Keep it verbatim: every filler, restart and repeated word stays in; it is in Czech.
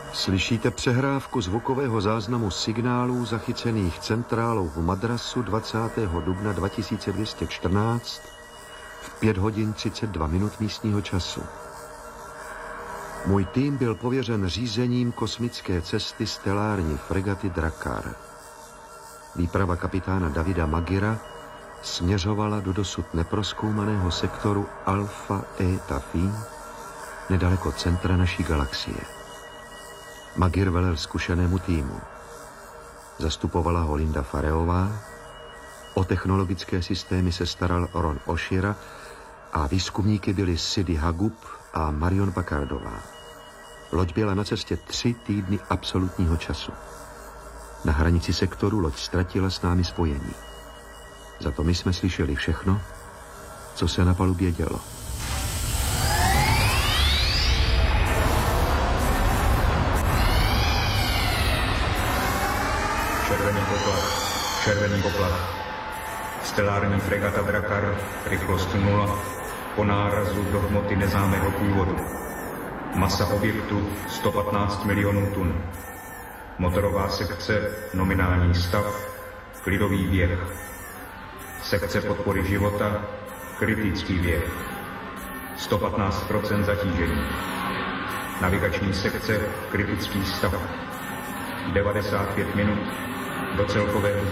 Slyšíte přehrávku zvukového záznamu signálů zachycených centrálou v Madrasu dvacátého dubna dva tisíce dvě stě čtrnáct v pět hodin třicet dva minut místního času. Můj tým byl pověřen řízením kosmické cesty stelární fregaty Drakkar. Výprava kapitána Davida Magira směřovala do dosud neprozkoumaného sektoru Alpha Eta Phi nedaleko centra naší galaxie. Magir velel zkušenému týmu. Zastupovala ho Linda Fareová, o technologické systémy se staral Ron Oshira a výzkumníky byli Sidi Hagub a Marion Packardová. Loď byla na cestě tři týdny absolutního času. Na hranici sektoru loď ztratila s námi spojení. Za to my jsme slyšeli všechno, co se na palubě dělo. Červený poplach, červený poplach. Stelární fregata Drakkar, rychlost nula, po nárazu do hmoty neznámého původu. Masa objektu sto patnáct milionů tun. Motorová sekce, nominální stav, klidový běh. Sekce podpory života, kritický běh. sto patnáct procent zatížení. Navigační sekce, kritický stav. devadesát pět minut do celkového